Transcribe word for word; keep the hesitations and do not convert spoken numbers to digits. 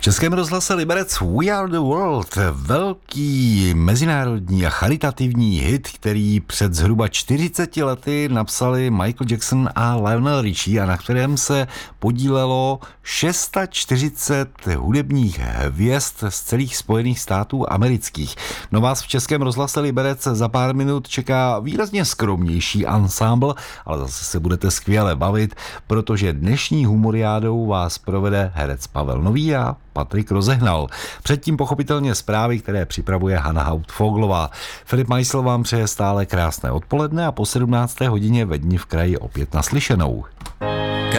Českém rozhlase Liberec We Are the World, velký mezinárodní a charitativní hit, který před zhruba čtyřiceti lety napsali Michael Jackson a Lionel Richie a na kterém se podílelo čtyřicet šest hudebních hvězd z celých Spojených států amerických. No vás v Českém rozhlase Liberec za pár minut čeká výrazně skromnější ansámbl, ale zase se budete skvěle bavit, protože dnešní humoriádou vás provede herec Pavel Nový a Patrik Rozehnal. Předtím pochopitelně zprávy, které připravuje Hana Haut-Foglová. Filip Meissl vám přeje stále krásné odpoledne a po sedmnácté hodině ve Dni v kraji opět naslyšenou.